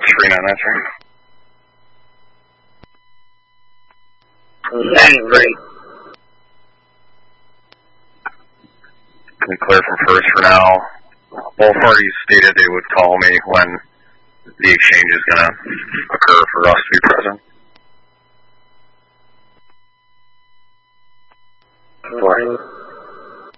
3993. Great. Clear from first for now. Both parties stated they would call me when the exchange is going to occur for us to be present.